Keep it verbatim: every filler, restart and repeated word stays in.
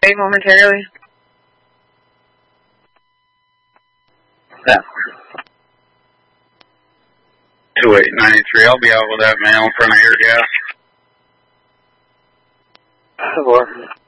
Okay, momentarily. Yeah. two eight nine three, I'll be out with that mail in front of your gas. Four.